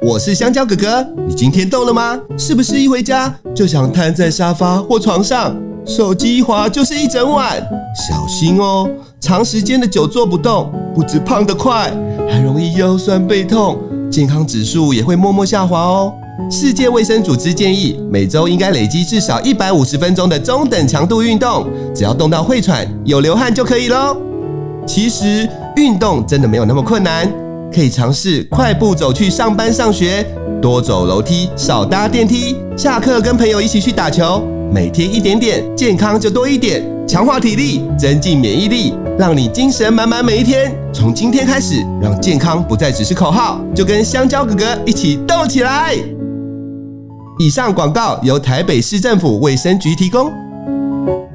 我是香蕉哥哥。你今天动了吗？是不是一回家就想瘫在沙发或床上，手机一滑就是一整晚？小心哦，长时间的久坐不动，不止胖得快，还容易腰酸背痛，健康指数也会默默下滑哦。世界卫生组织建议，每周应该累积至少150分钟的中等强度运动，只要动到会喘、有流汗就可以咯。其实运动真的没有那么困难，可以尝试快步走去上班上学，多走楼梯，少搭电梯，下课跟朋友一起去打球，每天一点点，健康就多一点，强化体力，增进免疫力，让你精神满满每一天。从今天开始，让健康不再只是口号，就跟香蕉哥哥一起动起来。以上广告由台北市政府卫生局提供。